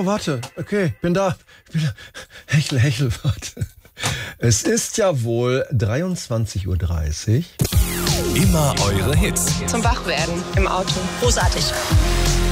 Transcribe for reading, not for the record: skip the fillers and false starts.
Oh, warte. Okay, bin da. Hechel, warte. Es ist ja wohl 23:30 Uhr. Immer eure Hits. Zum Wachwerden im Auto. Großartig.